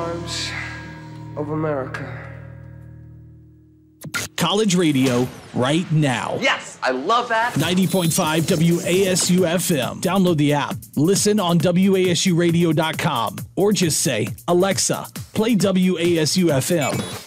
arms of America. College radio right now. Yes, I love that. 90.5 WASU FM. Download the app. Listen on WASUradio.com or just say, Alexa, play WASU FM.